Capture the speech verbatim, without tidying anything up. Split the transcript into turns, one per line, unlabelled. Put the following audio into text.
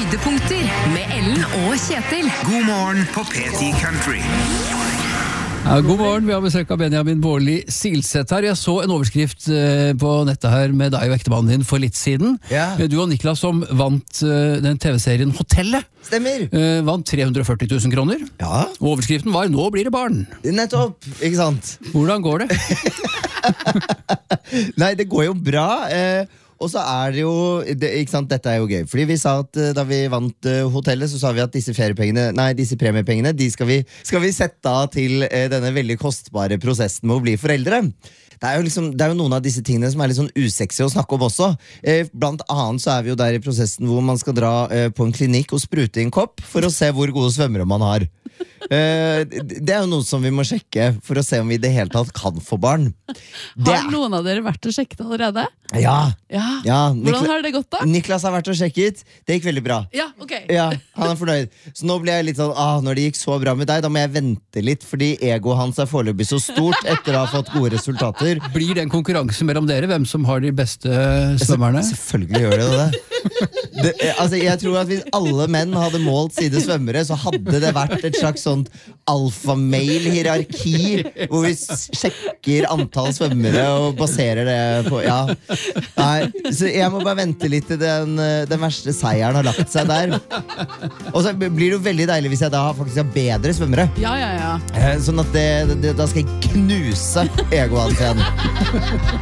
Høydepunkter med Ellen og Kjetil.
God morgen på P ti Country.
Ja, god morgen, vi har besøk av Benjamin Bårdli Silseth her. Jeg så en overskrift eh, på nettet her med deg og ektemannen din for litt siden.
Ja.
Du og Niklas som vant eh, den tv-serien Hotellet.
Stemmer.
Eh, vant tre hundre og førti tusen kroner.
Ja.
Og overskriften var «Nå blir det barn».
Nettopp, ikke sant?
Hvordan går det?
Nei, det går jo bra. Eh, og så er det jo, det, ikke sant, dette er jo gøy. Fordi vi sa at eh, da vi vant eh, hotellet, så sa vi at disse feriepengene, nei, disse premiepengene, de skal vi, skal vi sette av til eh, denne veldig kostbare prosessen med å bli foreldre. Det er, jo liksom, det er jo noen av disse tingene som er litt sånn usexy å snakke om også. Eh, blant annet så er vi jo der i prosessen hvor man skal dra eh, på en klinikk og sprute i en kopp for å se hvor gode svømmere man har. Eh, det er jo noe som vi må sjekke for å se om vi i det hele tatt kan få barn. Det
Har noen av dere vært og sjekket allerede?
Ja,
Ja.
ja
Hvordan
Nikla-
har det gått da?
Niklas har vært og sjekket. Det gikk veldig bra.
Ja, ok.
Ja, han er fornøyd. Så nå ble jeg litt sånn, ah, når det gikk så bra med deg, da må jeg vente litt, fordi egoet hans er foreløpig så stort etter å ha fått gode resultater.
Blir det en konkurranse mellom dere, hvem som har de beste svømmerne?
Selvfølgelig gjør det det. det altså, jeg tror at hvis alle menn hadde målt sine svømmere, så hadde det vært et slags sånt alfa-mail-hierarki, hvor vi sjekker antall svømmere og baserer det på, ja. Nei, så jeg må bare vente litt til den, den verste seieren har lagt seg der. Og så blir det jo veldig deilig hvis jeg da faktisk har bedre svømmere.
Ja, ja, ja.
Eh, Sånn at det, det, da skal jeg knuse egoet hans igjen.